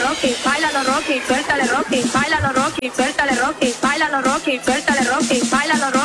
Rocky, bailalo Rocky, suéltale Rocky, bailalo Rocky, suéltale Rocky, bailalo Rocky, suéltale Rocky, bailalo Rocky.